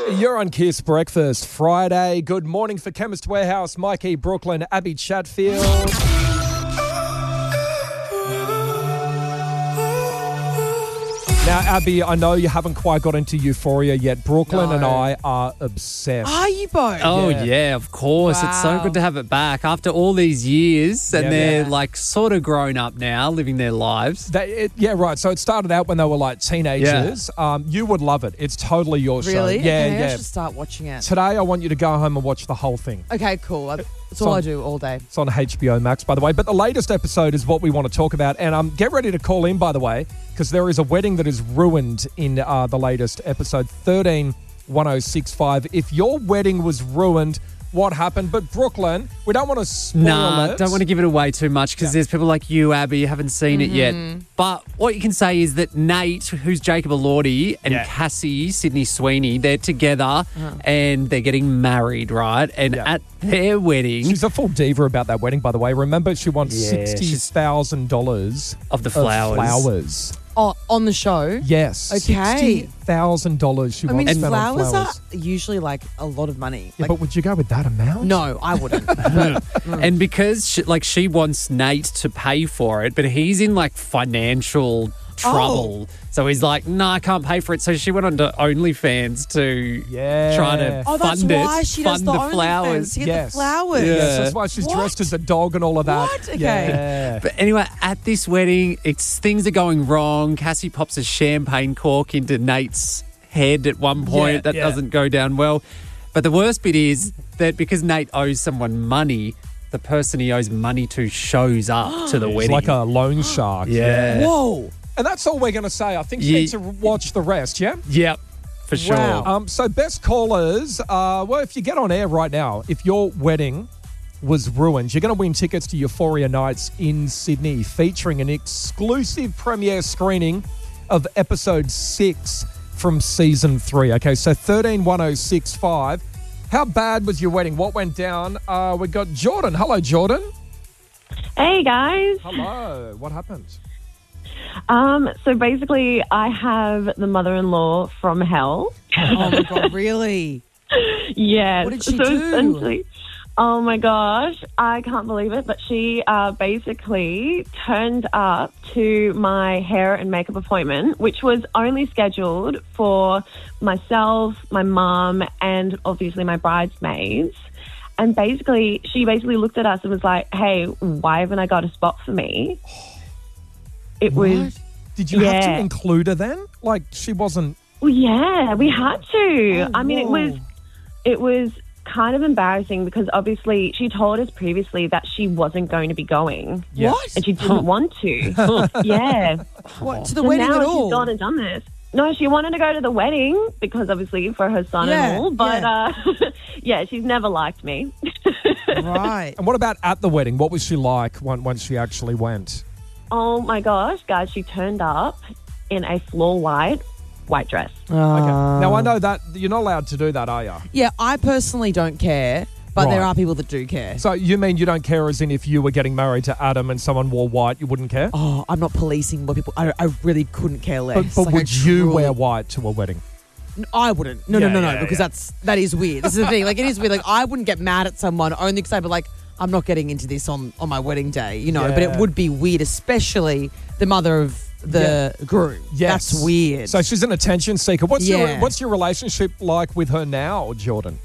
You're on Kiss Breakfast Friday. Good morning for Chemist Warehouse, Mikey, Brooklyn, Abby Chatfield. Now, Abby, I know you haven't quite got into Euphoria yet. Brooklyn and I are obsessed. Are you both? Oh, yeah, of course. Wow. It's so good to have it back after all these years. And they're like sort of grown up now, living their lives. Right. So it started out when they were like teenagers. Yeah. You would love it. It's totally your show. Really? Yeah, okay, I should start watching it. Today, I want you to go home and watch the whole thing. Okay, cool. That's all I do all day. It's on HBO Max, by the way. But the latest episode is what we want to talk about. And get ready to call in, by the way, because there is a wedding that is ruined in the latest episode, 131065. If your wedding was ruined, what happened? But Brooklyn, we don't want to spoil it. Don't want to give it away too much because there's people like you, Abby, who haven't seen it yet. But what you can say is that Nate, who's Jacob Elordi, and Cassie, Sydney Sweeney, they're together and they're getting married, right? And at their wedding... She's a full diva about that wedding, by the way. Remember, she won $60,000 of the flowers. Oh, on the show? Yes. Okay. $60,000 she wants spent on flowers. Are usually like a lot of money. Yeah, but would you go with that amount? No, I wouldn't. And because she wants Nate to pay for it, but he's in like financial trouble. So he's like, no, I can't pay for it. So she went on to OnlyFans to try to fund that's it. why she does the flowers. To get the flowers. Yes, that's why she's dressed as a dog and all of that. What? Okay. Yeah. But anyway, at this wedding, things are going wrong. Cassie pops a champagne cork into Nate's head at one point. That doesn't go down well. But the worst bit is that because Nate owes someone money, the person he owes money to shows up to the wedding. It's like a loan shark. Yeah. Whoa. And that's all we're going to say. I think you need to watch the rest, yeah? Yep, for sure. Wow. So best callers, if you get on air right now, if your wedding was ruined, you're going to win tickets to Euphoria Nights in Sydney, featuring an exclusive premiere screening of episode 6 from season 3. Okay, so 131065. How bad was your wedding? What went down? We got Jordan. Hello, Jordan. Hey, guys. Hello. What happened? So basically, I have the mother-in-law from hell. Oh, my God, really? Yes. What did she do? Essentially, oh, my gosh, I can't believe it. But she basically turned up to my hair and makeup appointment, which was only scheduled for myself, my mum, and obviously my bridesmaids. And she looked at us and was like, hey, why haven't I got a spot for me? It was. Did you have to include her then? Like she wasn't. Well, yeah, we had to. Oh, I mean, it was kind of embarrassing because obviously she told us previously that she wasn't going to be going. Yeah. What? And she didn't want to. Yeah. What, to the wedding now at all? She's gone and done this. No, she wanted to go to the wedding because obviously for her son and all. But she's never liked me. Right. And what about at the wedding? What was she like once she actually went? Oh my gosh, guys, she turned up in a floor white dress. Okay. Now, I know that you're not allowed to do that, are you? Yeah, I personally don't care, but there are people that do care. So you mean you don't care as in if you were getting married to Adam and someone wore white, you wouldn't care? Oh, I'm not policing what people... I really couldn't care less. But would you wear white to a wedding? I wouldn't. No, because that is weird. This is the thing. Like, it is weird. Like, I wouldn't get mad at someone only because I'd be like, I'm not getting into this on my wedding day, you know. But it would be weird, especially the mother of the groom. Yes. That's weird. So she's an attention seeker. What's your relationship like with her now, Jordan?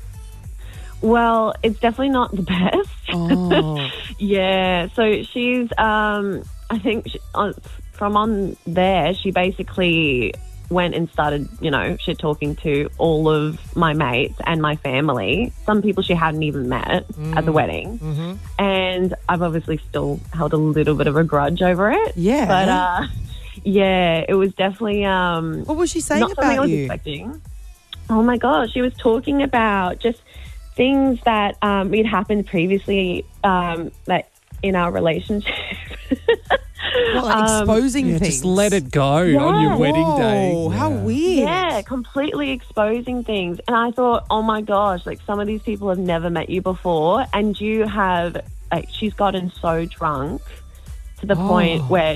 Well, it's definitely not the best. Oh. Yeah. So she's, I think from on there, she basically went and started, shit talking to all of my mates and my family. Some people she hadn't even met at the wedding. Mm-hmm. And I've obviously still held a little bit of a grudge over it. Yeah. But, it was definitely... what was she saying not about something I was you? expecting. Oh, my gosh. She was talking about just things that we'd happened previously like in our relationship. Well, like exposing things. Just let it go on your wedding day. Oh, how weird. Yeah, completely exposing things. And I thought, oh my gosh, like some of these people have never met you before and you have, she's gotten so drunk to the point where